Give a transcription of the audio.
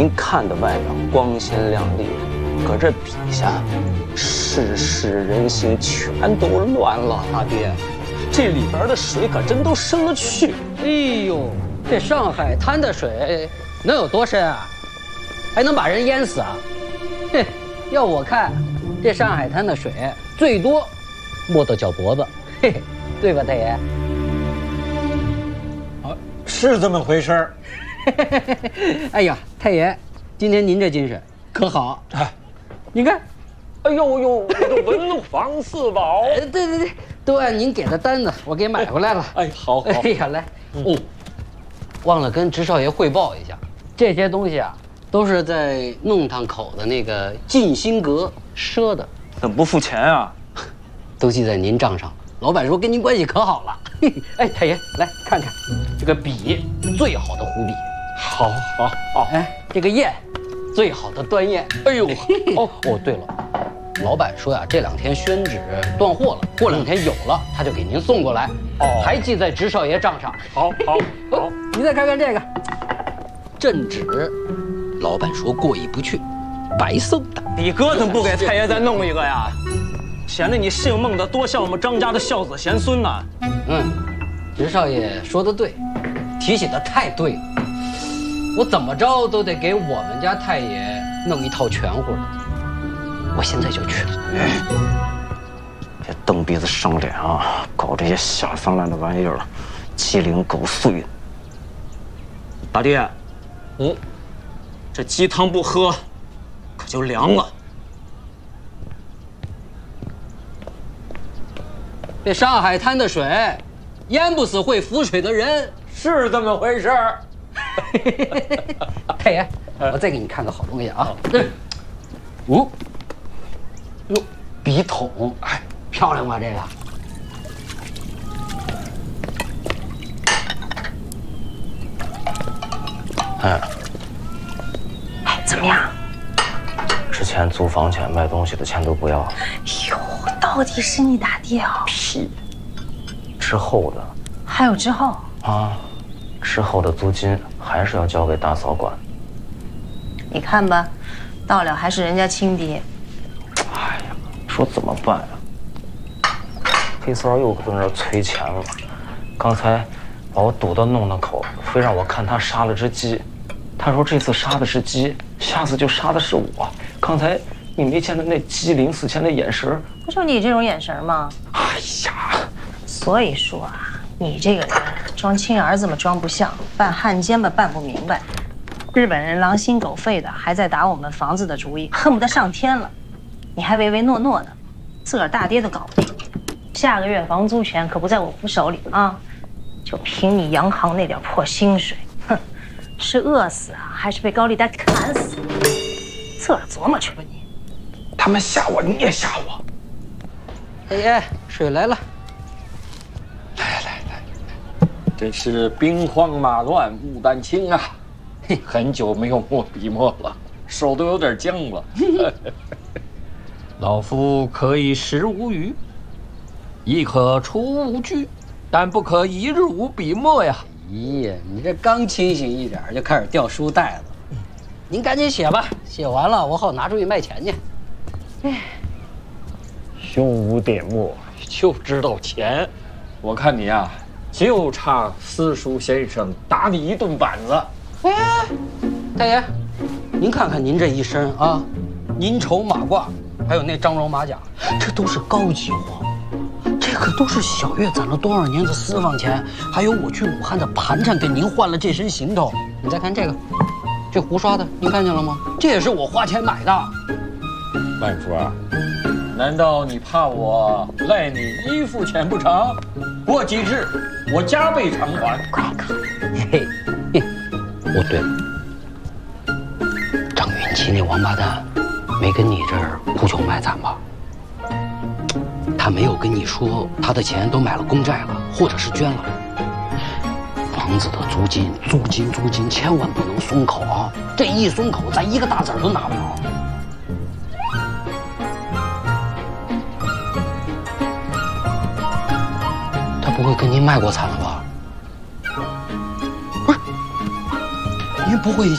您看的外表光鲜亮丽，可这底下世事人心全都乱了，大爹，这里边的水可真都深了去。 哎呦，这上海滩的水能有多深啊？还能把人淹死啊？嘿，要我看，这上海滩的水最多没到脚脖子，嘿嘿，对吧，太爷？ 是这么回事儿。 哎呀，太爷，今天您这精神可好？哎，你看， 哎呦呦，我的文房四宝。 对，都按您给的单子，我给买回来了。 哎，好。 哎呀，来，哦，忘了跟直少爷汇报一下，这些东西啊，都是在弄堂口的那个静心阁赊的。 怎么不付钱啊？ 都记在您账上了。老板说跟您关系可好了。哎，太爷，来看看，这个笔最好的湖笔。 好。 哎，这个砚，最好的端砚。哎呦，哦，对了，老板说呀，这2天宣纸断货了，过2天有了，他就给您送过来。哦，还记在直少爷账上。好。你再看看这个镇纸，老板说过意不去，白送的。 你哥怎么不给太爷再弄一个呀？显得你姓孟的多像我们张家的孝子贤孙呢。 直少爷说的对，提醒的太对了。我怎么着都得给我们家太爷弄一套全乎的。我现在就去。 别蹬鼻子上脸啊！搞这些下三滥的玩意儿，鸡零狗碎的。大爹，这鸡汤不喝，可就凉了。 这上海滩的水，淹不死会浮水的人， 是这么回事儿。 太爷，我再给你看个好东西啊！哟，笔筒，哎，漂亮吧这个？ 哎，怎么样？ 之前租房钱、卖东西的钱都不要。 哟，到底是你大爹啊？ 屁！之后的还有之后啊，之后的租金还是要交给大嫂管。 你看吧，到了还是人家亲爹。 哎呀，说怎么办呀？黑三又在那儿催钱了，刚才把我堵到弄堂口，非让我看他杀了只鸡。他说这次杀的是鸡，下次就杀的是我。刚才你没见到那鸡临死前的眼神？ 不就你这种眼神吗？ 哎呀， 所以说啊，你这个人装亲儿子嘛装不像，办汉奸嘛办不明白。日本人狼心狗肺的，还在打我们房子的主意，恨不得上天了。你还唯唯诺诺的，自个儿大爹都搞不定。下个月房租钱可不在我夫手里啊！就凭你洋行那点破薪水，哼，是饿死啊，还是被高利贷砍死？自个儿琢磨去吧你。 他们吓我，你也吓我。 太爷，水来了。 来，真是兵荒马乱牡丹青啊！很久没有摸笔墨了，手都有点僵了。 老夫可以食无鱼，亦可出无居，但不可一日无笔墨呀。 哎呀，你这刚清醒一点就开始掉书袋子。您赶紧写吧，写完了我好拿出去卖钱去。 胸无点墨就知道钱，我看你啊，就差私塾先生打你一顿板子。 哎，太爷，您看看您这一身啊，银绸马褂，还有那张绒马甲，这都是高级货，这可都是小月攒了多少年的私房钱，还有我去武汉的盘缠，给您换了这身行头。你再看这个，这胡刷的，您看见了吗？这也是我花钱买的。 万福啊，难道你怕我赖你衣服钱不成？过几日我加倍偿还。 快看， 嘿嘿，哦对了，张云奇那王八蛋没跟你这儿哭穷卖惨吧？他没有跟你说他的钱都买了公债了，或者是捐了。房子的租金，千万不能松口啊！这一松口，咱一个大子儿都拿不着。他不会跟您卖过惨了吧？不是，您不会以前